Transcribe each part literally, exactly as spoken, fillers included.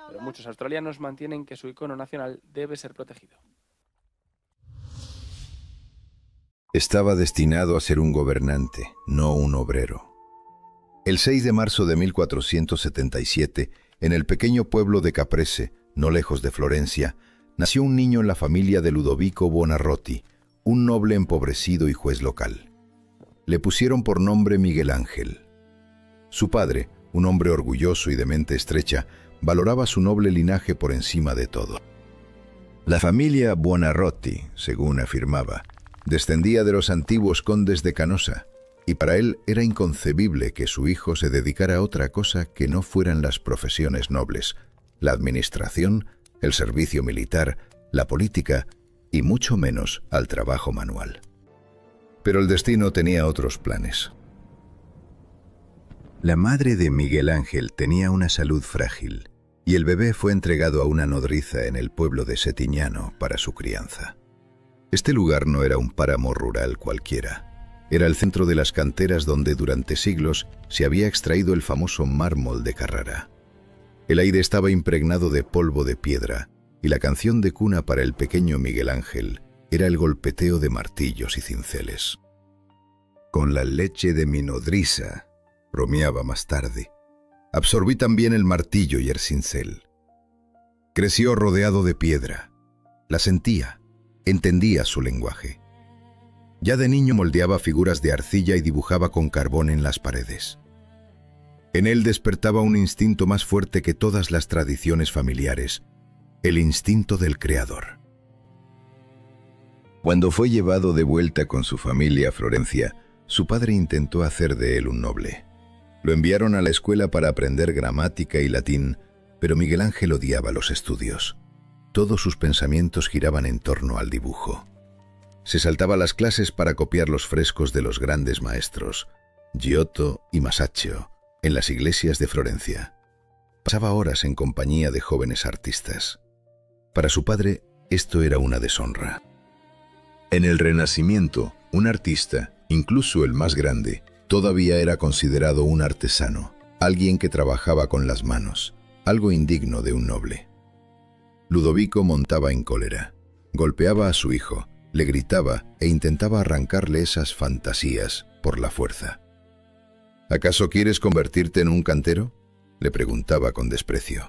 pero muchos australianos mantienen que su icono nacional debe ser protegido. Estaba destinado a ser un gobernante, no un obrero. El seis de marzo de mil cuatrocientos setenta y siete, en el pequeño pueblo de Caprese, no lejos de Florencia, nació un niño en la familia de Ludovico Buonarroti, un noble empobrecido y juez local. Le pusieron por nombre Miguel Ángel. Su padre, un hombre orgulloso y de mente estrecha, valoraba su noble linaje por encima de todo. La familia Buonarroti, según afirmaba, descendía de los antiguos condes de Canosa, y para él era inconcebible que su hijo se dedicara a otra cosa que no fueran las profesiones nobles, la administración, el servicio militar, la política y mucho menos al trabajo manual. Pero el destino tenía otros planes. La madre de Miguel Ángel tenía una salud frágil, y el bebé fue entregado a una nodriza en el pueblo de Setignano para su crianza. Este lugar no era un páramo rural cualquiera. Era el centro de las canteras donde durante siglos se había extraído el famoso mármol de Carrara. El aire estaba impregnado de polvo de piedra, y la canción de cuna para el pequeño Miguel Ángel era el golpeteo de martillos y cinceles. Con la leche de mi nodriza, bromeaba más tarde, absorbí también el martillo y el cincel. Creció rodeado de piedra. La sentía, entendía su lenguaje. Ya de niño moldeaba figuras de arcilla y dibujaba con carbón en las paredes. En él despertaba un instinto más fuerte que todas las tradiciones familiares, el instinto del creador. Cuando fue llevado de vuelta con su familia a Florencia, su padre intentó hacer de él un noble. Lo enviaron a la escuela para aprender gramática y latín, pero Miguel Ángel odiaba los estudios. Todos sus pensamientos giraban en torno al dibujo. Se saltaba las clases para copiar los frescos de los grandes maestros, Giotto y Masaccio, en las iglesias de Florencia. Pasaba horas en compañía de jóvenes artistas. Para su padre, esto era una deshonra. En el Renacimiento, un artista, incluso el más grande, todavía era considerado un artesano, alguien que trabajaba con las manos, algo indigno de un noble. Ludovico montaba en cólera, golpeaba a su hijo, le gritaba e intentaba arrancarle esas fantasías por la fuerza. ¿Acaso quieres convertirte en un cantero?, le preguntaba con desprecio.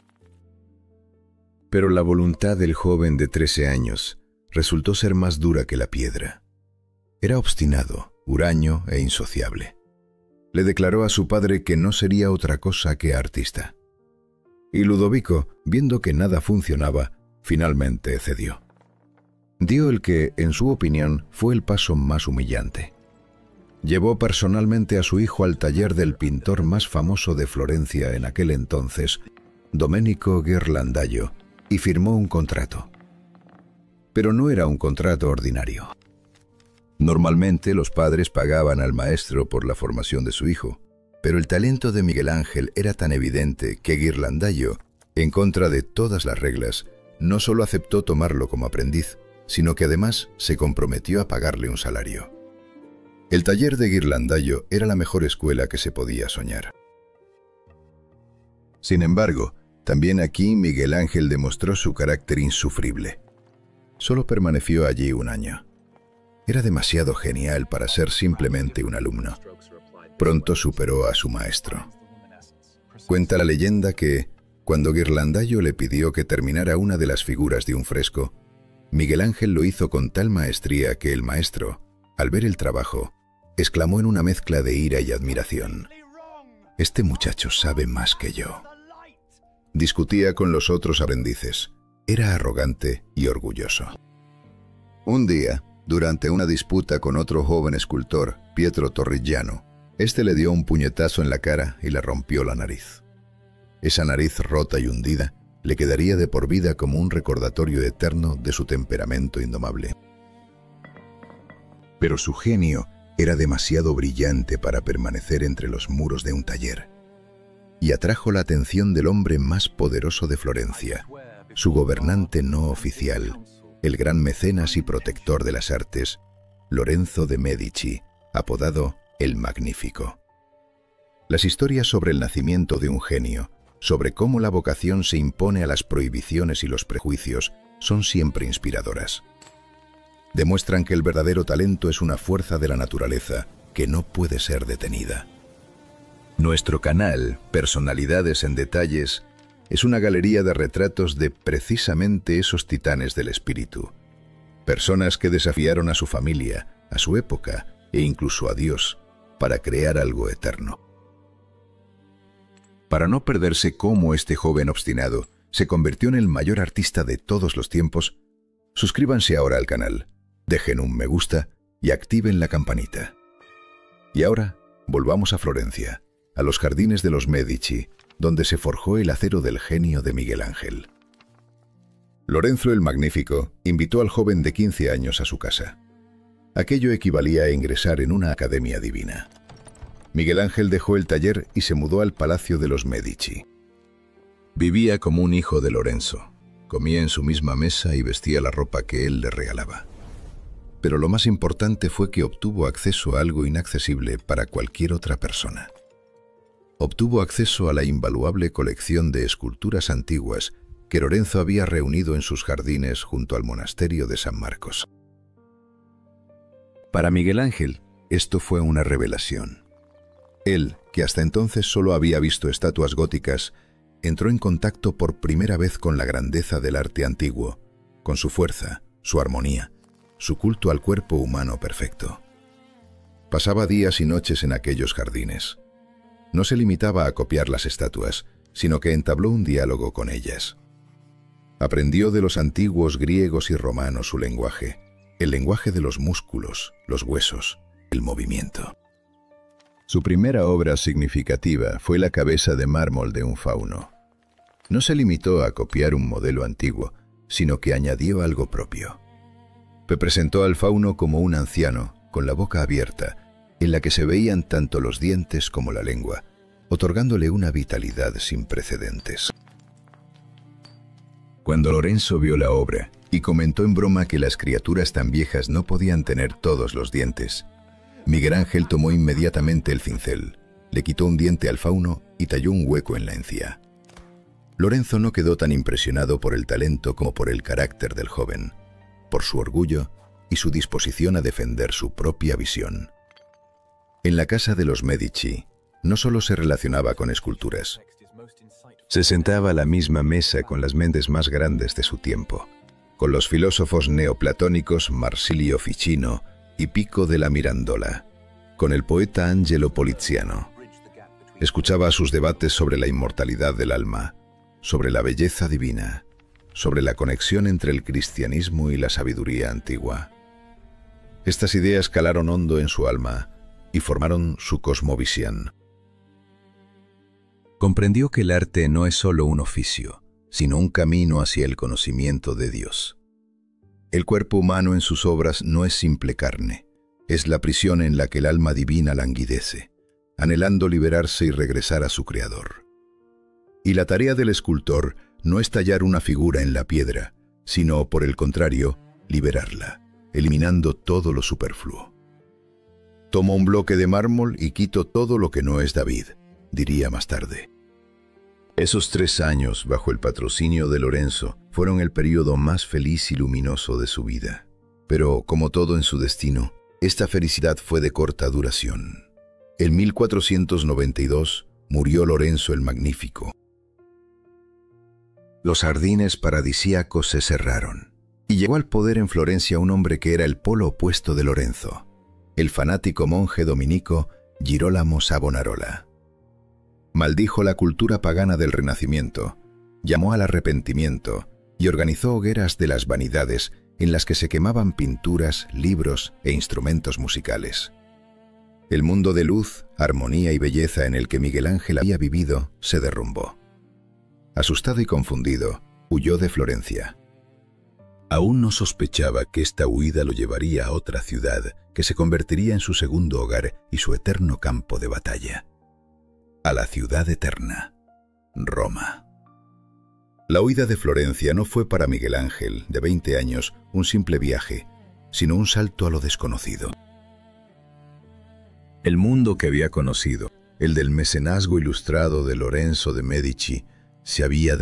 Pero la voluntad del joven de trece años resultó ser más dura que la piedra. Era obstinado, huraño e insociable. Le declaró a su padre que no sería otra cosa que artista. Y Ludovico, viendo que nada funcionaba, finalmente cedió. Dio el que, en su opinión, fue el paso más humillante. Llevó personalmente a su hijo al taller del pintor más famoso de Florencia en aquel entonces, Domenico Ghirlandaio, y firmó un contrato. Pero no era un contrato ordinario. Normalmente los padres pagaban al maestro por la formación de su hijo, pero el talento de Miguel Ángel era tan evidente que Ghirlandaio, en contra de todas las reglas, no solo aceptó tomarlo como aprendiz, sino que además se comprometió a pagarle un salario. El taller de Ghirlandaio era la mejor escuela que se podía soñar. Sin embargo, también aquí Miguel Ángel demostró su carácter insufrible. Solo permaneció allí un año. Era demasiado genial para ser simplemente un alumno. Pronto superó a su maestro. Cuenta la leyenda que, cuando Ghirlandaio le pidió que terminara una de las figuras de un fresco, Miguel Ángel lo hizo con tal maestría que el maestro, al ver el trabajo, exclamó en una mezcla de ira y admiración: «Este muchacho sabe más que yo». Discutía con los otros aprendices. Era arrogante y orgulloso. Un día, durante una disputa con otro joven escultor, Pietro Torrigiano, este le dio un puñetazo en la cara y le rompió la nariz. Esa nariz rota y hundida le quedaría de por vida como un recordatorio eterno de su temperamento indomable. Pero su genio era demasiado brillante para permanecer entre los muros de un taller, y atrajo la atención del hombre más poderoso de Florencia, su gobernante no oficial, el gran mecenas y protector de las artes, Lorenzo de Medici, apodado el Magnífico. Las historias sobre el nacimiento de un genio sobre cómo la vocación se impone a las prohibiciones y los prejuicios son siempre inspiradoras. Demuestran que el verdadero talento es una fuerza de la naturaleza que no puede ser detenida. Nuestro canal, Personalidades en Detalles, es una galería de retratos de precisamente esos titanes del espíritu. Personas que desafiaron a su familia, a su época e incluso a Dios para crear algo eterno. Para no perderse cómo este joven obstinado se convirtió en el mayor artista de todos los tiempos, suscríbanse ahora al canal, dejen un me gusta y activen la campanita. Y ahora, volvamos a Florencia, a los jardines de los Medici, donde se forjó el acero del genio de Miguel Ángel. Lorenzo el Magnífico invitó al joven de quince años a su casa. Aquello equivalía a ingresar en una academia divina. Miguel Ángel dejó el taller y se mudó al palacio de los Medici. Vivía como un hijo de Lorenzo, comía en su misma mesa y vestía la ropa que él le regalaba. Pero lo más importante fue que obtuvo acceso a algo inaccesible para cualquier otra persona. Obtuvo acceso a la invaluable colección de esculturas antiguas que Lorenzo había reunido en sus jardines junto al monasterio de San Marcos. Para Miguel Ángel, esto fue una revelación. Él, que hasta entonces solo había visto estatuas góticas, entró en contacto por primera vez con la grandeza del arte antiguo, con su fuerza, su armonía, su culto al cuerpo humano perfecto. Pasaba días y noches en aquellos jardines. No se limitaba a copiar las estatuas, sino que entabló un diálogo con ellas. Aprendió de los antiguos griegos y romanos su lenguaje, el lenguaje de los músculos, los huesos, el movimiento. Su primera obra significativa fue la cabeza de mármol de un fauno. No se limitó a copiar un modelo antiguo, sino que añadió algo propio. Representó al fauno como un anciano, con la boca abierta, en la que se veían tanto los dientes como la lengua, otorgándole una vitalidad sin precedentes. Cuando Lorenzo vio la obra y comentó en broma que las criaturas tan viejas no podían tener todos los dientes, Miguel Ángel tomó inmediatamente el cincel, le quitó un diente al fauno y talló un hueco en la encía. Lorenzo no quedó tan impresionado por el talento como por el carácter del joven, por su orgullo y su disposición a defender su propia visión. En la casa de los Medici no solo se relacionaba con esculturas, se sentaba a la misma mesa con las mentes más grandes de su tiempo, con los filósofos neoplatónicos Marsilio Ficino y Pico della Mirandola, con el poeta Angelo Poliziano. Escuchaba sus debates sobre la inmortalidad del alma, sobre la belleza divina, sobre la conexión entre el cristianismo y la sabiduría antigua. Estas ideas calaron hondo en su alma y formaron su cosmovisión. Comprendió que el arte no es solo un oficio, sino un camino hacia el conocimiento de Dios. El cuerpo humano en sus obras no es simple carne, es la prisión en la que el alma divina languidece, anhelando liberarse y regresar a su Creador. Y la tarea del escultor no es tallar una figura en la piedra, sino, por el contrario, liberarla, eliminando todo lo superfluo. Tomo un bloque de mármol y quito todo lo que no es David, diría más tarde. Esos tres años bajo el patrocinio de Lorenzo fueron el periodo más feliz y luminoso de su vida. Pero, como todo en su destino, esta felicidad fue de corta duración. En mil cuatrocientos noventa y dos murió Lorenzo el Magnífico. Los jardines paradisíacos se cerraron, y llegó al poder en Florencia un hombre que era el polo opuesto de Lorenzo, el fanático monje dominico Girolamo Savonarola. Maldijo la cultura pagana del Renacimiento, llamó al arrepentimiento y organizó hogueras de las vanidades en las que se quemaban pinturas, libros e instrumentos musicales. El mundo de luz, armonía y belleza en el que Miguel Ángel había vivido se derrumbó. Asustado y confundido, huyó de Florencia. Aún no sospechaba que esta huida lo llevaría a otra ciudad que se convertiría en su segundo hogar y su eterno campo de batalla. A la ciudad eterna, Roma. La huida de Florencia no fue para Miguel Ángel, de veinte años, un simple viaje, sino un salto a lo desconocido. El mundo que había conocido, el del mecenazgo ilustrado de Lorenzo de Medici, se había